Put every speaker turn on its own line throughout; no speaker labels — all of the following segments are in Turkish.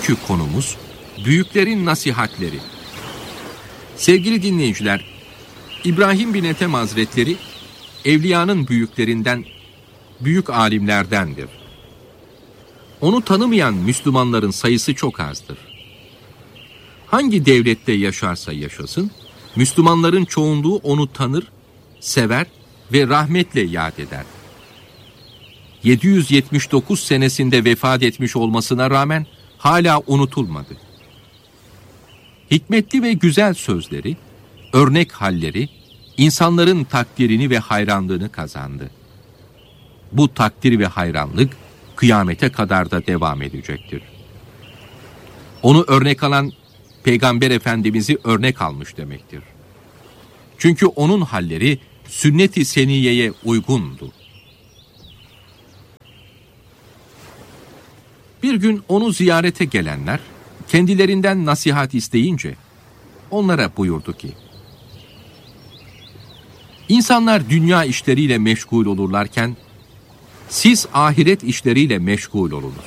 Bugünkü konumuz büyüklerin nasihatleri. Sevgili dinleyiciler, İbrahim bin Ethem Hazretleri evliyanın büyüklerinden, büyük alimlerdendir. Onu tanımayan Müslümanların sayısı çok azdır. Hangi devlette yaşarsa yaşasın, Müslümanların çoğunluğu onu tanır, sever ve rahmetle yad eder. 779 senesinde vefat etmiş olmasına rağmen hala unutulmadı. Hikmetli ve güzel sözleri, örnek halleri, insanların takdirini ve hayranlığını kazandı. Bu takdir ve hayranlık kıyamete kadar da devam edecektir. Onu örnek alan Peygamber Efendimiz'i örnek almış demektir. Çünkü onun halleri sünnet-i seniyeye uygundu. Bir gün onu ziyarete gelenler kendilerinden nasihat isteyince onlara buyurdu ki: İnsanlar dünya işleriyle meşgul olurlarken siz ahiret işleriyle meşgul olunuz.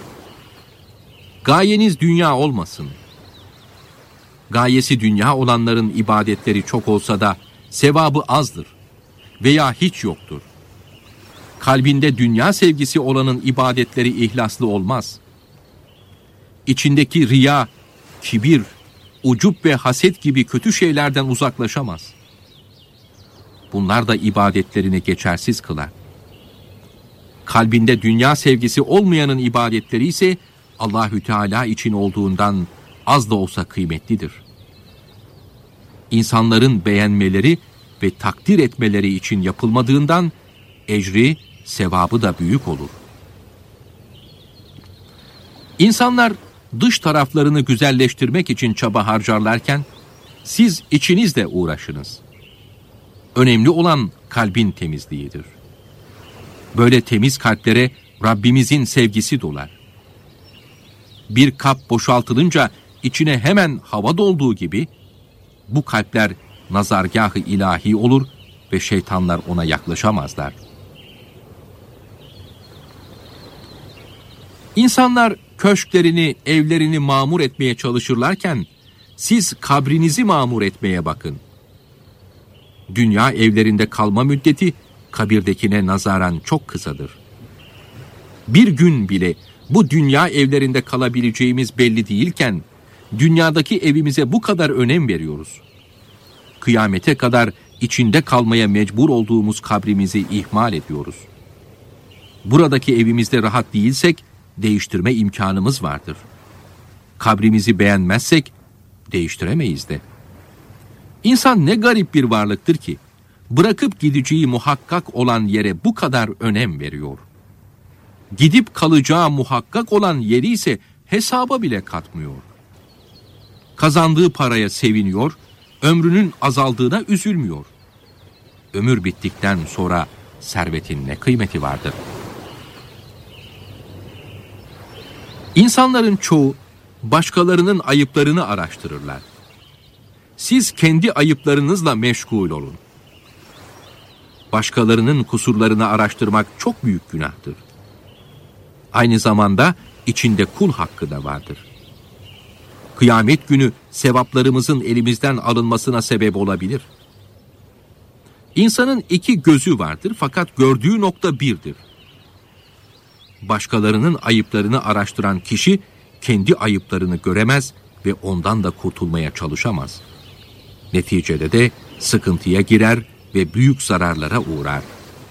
Gayeniz dünya olmasın. Gayesi dünya olanların ibadetleri çok olsa da sevabı azdır veya hiç yoktur. Kalbinde dünya sevgisi olanın ibadetleri ihlaslı olmaz. İçindeki riya, kibir, ucup ve haset gibi kötü şeylerden uzaklaşamaz. Bunlar da ibadetlerini geçersiz kılar. Kalbinde dünya sevgisi olmayanın ibadetleri ise Allahü Teala için olduğundan az da olsa kıymetlidir. İnsanların beğenmeleri ve takdir etmeleri için yapılmadığından ecri, sevabı da büyük olur. İnsanlar dış taraflarını güzelleştirmek için çaba harcarlarken siz içinizle uğraşınız. Önemli olan kalbin temizliğidir. Böyle temiz kalplere Rabbimizin sevgisi dolar. Bir kap boşaltılınca içine hemen hava dolduğu gibi bu kalpler nazargâh-ı ilahi olur ve şeytanlar ona yaklaşamazlar. İnsanlar köşklerini, evlerini mamur etmeye çalışırlarken siz kabrinizi mamur etmeye bakın. Dünya evlerinde kalma müddeti kabirdekine nazaran çok kısadır. Bir gün bile bu dünya evlerinde kalabileceğimiz belli değilken dünyadaki evimize bu kadar önem veriyoruz. Kıyamete kadar içinde kalmaya mecbur olduğumuz kabrimizi ihmal ediyoruz. Buradaki evimizde rahat değilsek değiştirme imkanımız vardır. Kabrimizi beğenmezsek değiştiremeyiz de. İnsan ne garip bir varlıktır ki bırakıp gideceği muhakkak olan yere bu kadar önem veriyor. Gidip kalacağı muhakkak olan yeri ise hesaba bile katmıyor. Kazandığı paraya seviniyor, ömrünün azaldığına üzülmüyor. Ömür bittikten sonra servetin ne kıymeti vardır? İnsanların çoğu başkalarının ayıplarını araştırırlar. Siz kendi ayıplarınızla meşgul olun. Başkalarının kusurlarını araştırmak çok büyük günahtır. Aynı zamanda içinde kul hakkı da vardır. Kıyamet günü sevaplarımızın elimizden alınmasına sebep olabilir. İnsanın iki gözü vardır fakat gördüğü nokta birdir. Başkalarının ayıplarını araştıran kişi kendi ayıplarını göremez ve ondan da kurtulmaya çalışamaz. Neticede de sıkıntıya girer ve büyük zararlara uğrar.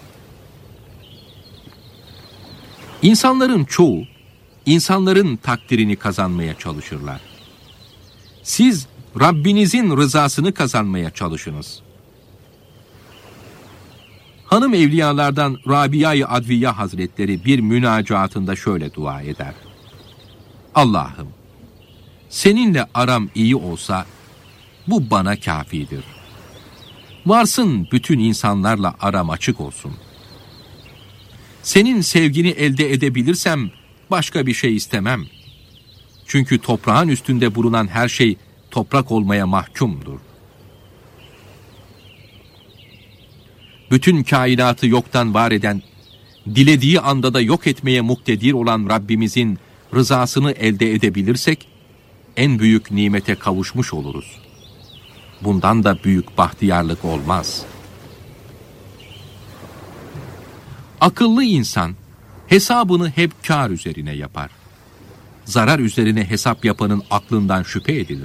İnsanların çoğu, insanların takdirini kazanmaya çalışırlar. Siz Rabbinizin rızasını kazanmaya çalışınız. Hanım evliyalardan Rabia-i Adviye Hazretleri bir münacaatında şöyle dua eder: Allah'ım, seninle aram iyi olsa bu bana kafidir. Varsın bütün insanlarla aram açık olsun. Senin sevgini elde edebilirsem başka bir şey istemem. Çünkü toprağın üstünde bulunan her şey toprak olmaya mahkumdur. Bütün kainatı yoktan var eden, dilediği anda da yok etmeye muktedir olan Rabbimizin rızasını elde edebilirsek, en büyük nimete kavuşmuş oluruz. Bundan da büyük bahtiyarlık olmaz. Akıllı insan, hesabını hep kâr üzerine yapar. Zarar üzerine hesap yapanın aklından şüphe edilir.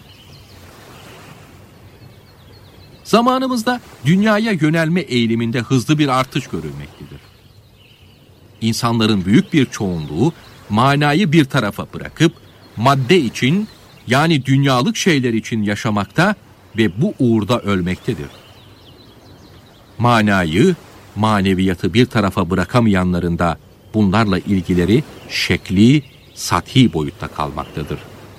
Zamanımızda dünyaya yönelme eğiliminde hızlı bir artış görülmektedir. İnsanların büyük bir çoğunluğu manayı bir tarafa bırakıp madde için, yani dünyalık şeyler için yaşamakta ve bu uğurda ölmektedir. Manayı, maneviyatı bir tarafa bırakamayanların da bunlarla ilgileri şekli, sathi boyutta kalmaktadır.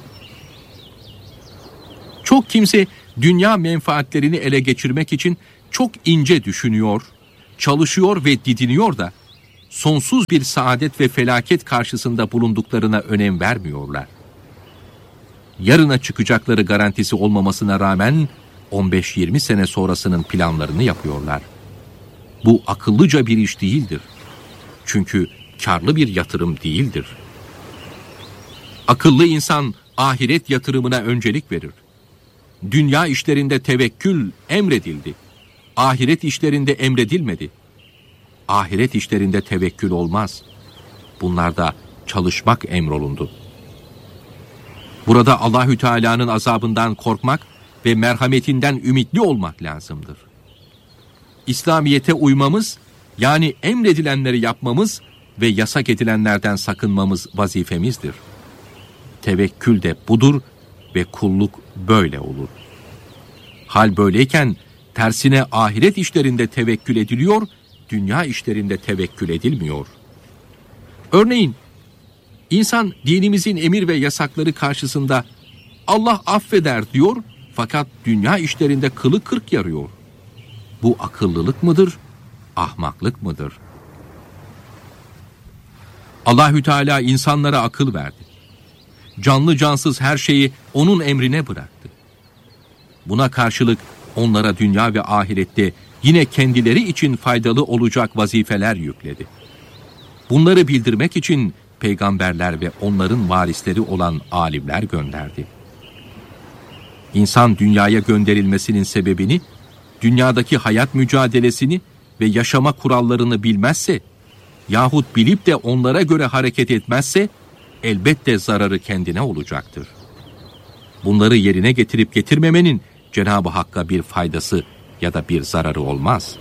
Çok kimse dünya menfaatlerini ele geçirmek için çok ince düşünüyor, çalışıyor ve didiniyor da sonsuz bir saadet ve felaket karşısında bulunduklarına önem vermiyorlar. Yarına çıkacakları garantisi olmamasına rağmen 15-20 sene sonrasının planlarını yapıyorlar. Bu akıllıca bir iş değildir. Çünkü karlı bir yatırım değildir. Akıllı insan ahiret yatırımına öncelik verir. Dünya işlerinde tevekkül emredildi. Ahiret işlerinde emredilmedi. Ahiret işlerinde tevekkül olmaz. Bunlarda çalışmak emrolundu. Burada Allahü Teala'nın azabından korkmak ve merhametinden ümitli olmak lazımdır. İslamiyete uymamız, yani emredilenleri yapmamız ve yasak edilenlerden sakınmamız vazifemizdir. Tevekkül de budur ve kulluk böyle olur. Hal böyleyken tersine ahiret işlerinde tevekkül ediliyor, dünya işlerinde tevekkül edilmiyor. Örneğin, insan dinimizin emir ve yasakları karşısında Allah affeder diyor, fakat dünya işlerinde kılı kırk yarıyor. Bu akıllılık mıdır, ahmaklık mıdır? Allahü Teala insanlara akıl verdi. Canlı cansız her şeyi onun emrine bıraktı. Buna karşılık onlara dünya ve ahirette yine kendileri için faydalı olacak vazifeler yükledi. Bunları bildirmek için peygamberler ve onların varisleri olan alimler gönderdi. İnsan dünyaya gönderilmesinin sebebini, dünyadaki hayat mücadelesini ve yaşama kurallarını bilmezse yahut bilip de onlara göre hareket etmezse elbette zararı kendine olacaktır. Bunları yerine getirip getirmemenin Cenab-ı Hakk'a bir faydası ya da bir zararı olmaz.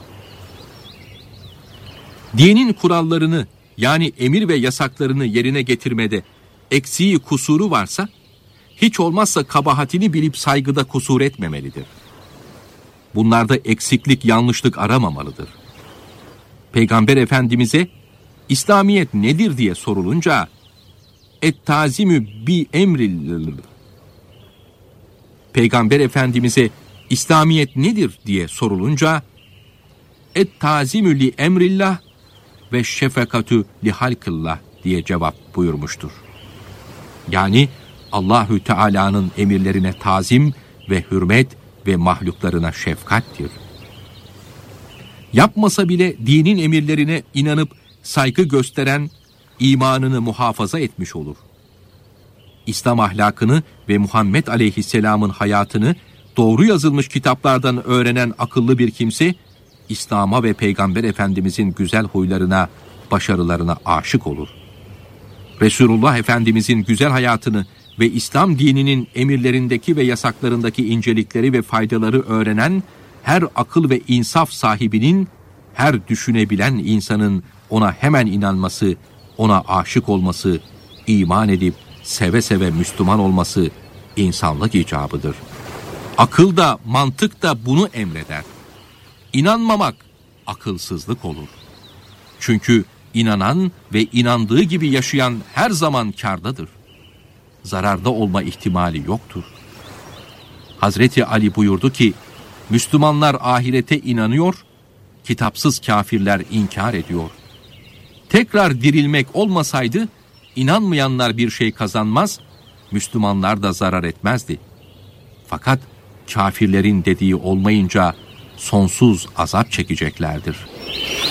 Dinin kurallarını, yani emir ve yasaklarını yerine getirmede eksiği, kusuru varsa, hiç olmazsa kabahatini bilip saygıda kusur etmemelidir. Bunlarda eksiklik, yanlışlık aramamalıdır. Peygamber Efendimiz'e İslamiyet nedir diye sorulunca et-tazimü bi emril Peygamber Efendimiz'e İslamiyet nedir diye sorulunca et-tazimü li emrillah ve şefekatü li halkillah diye cevap buyurmuştur. Yani Allahü Teala'nın emirlerine tazim ve hürmet ve mahluklarına şefkattir. Yapmasa bile dinin emirlerine inanıp saygı gösteren imanını muhafaza etmiş olur. İslam ahlakını ve Muhammed Aleyhisselam'ın hayatını doğru yazılmış kitaplardan öğrenen akıllı bir kimse, İslam'a ve Peygamber Efendimizin güzel huylarına, başarılarına aşık olur. Resulullah Efendimizin güzel hayatını ve İslam dininin emirlerindeki ve yasaklarındaki incelikleri ve faydaları öğrenen her akıl ve insaf sahibinin, her düşünebilen insanın ona hemen inanması, ona aşık olması, iman edip seve seve Müslüman olması insanlık icabıdır. Akıl da, mantık da bunu emreder. İnanmamak akılsızlık olur. Çünkü inanan ve inandığı gibi yaşayan her zaman kârdadır. Zararda olma ihtimali yoktur. Hazreti Ali buyurdu ki, Müslümanlar ahirete inanıyor, kitapsız kafirler inkar ediyor. Tekrar dirilmek olmasaydı, inanmayanlar bir şey kazanmaz, Müslümanlar da zarar etmezdi. Fakat kafirlerin dediği olmayınca sonsuz azap çekeceklerdir.